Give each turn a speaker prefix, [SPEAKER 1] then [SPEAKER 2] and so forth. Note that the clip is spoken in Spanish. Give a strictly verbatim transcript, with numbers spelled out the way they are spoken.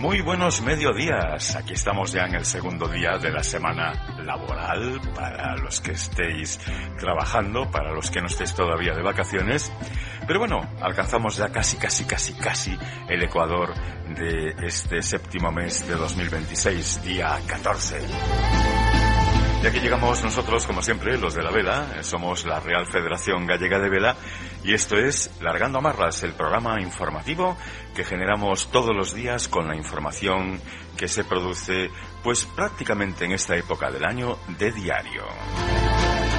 [SPEAKER 1] Muy buenos mediodías, aquí estamos ya en el segundo día de la semana laboral, para los que estéis trabajando, para los que no estéis todavía de vacaciones, pero bueno, alcanzamos ya casi, casi, casi, casi el ecuador de este séptimo mes de dos mil veintiséis, día catorce. Y aquí llegamos nosotros, como siempre, los de la vela, somos la Real Federación Gallega de Vela, y esto es Largando Amarras, el programa informativo que generamos todos los días con la información que se produce, pues prácticamente en esta época del año, de diario.